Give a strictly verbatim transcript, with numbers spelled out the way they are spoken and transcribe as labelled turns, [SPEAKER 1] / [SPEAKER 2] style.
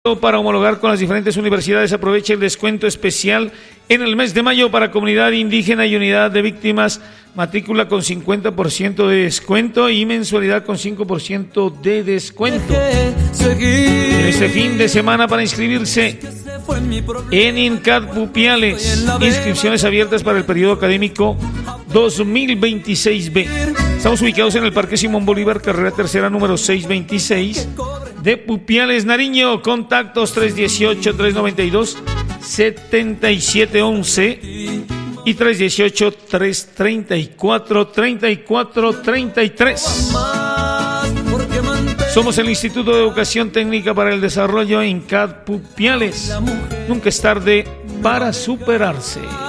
[SPEAKER 1] Para homologar con las diferentes universidades, aproveche el descuento especial en el mes de mayo para comunidad indígena y unidad de víctimas. Matrícula con cincuenta por ciento de descuento y mensualidad con cinco por ciento de descuento. En este fin de semana, para inscribirse en INCAD Pupiales, inscripciones abiertas para el periodo académico dos mil veintiséis B. Estamos ubicados en el Parque Simón Bolívar, carrera tercera, número seiscientos veintiséis de Pupiales, Nariño. Contactos tres dieciocho, trescientos noventa y dos, setenta y siete once y tres dieciocho, trescientos treinta y cuatro, treinta y cuatro treinta y tres. Somos el Instituto de Educación Técnica para el Desarrollo INCAD Pupiales. Nunca es tarde para superarse.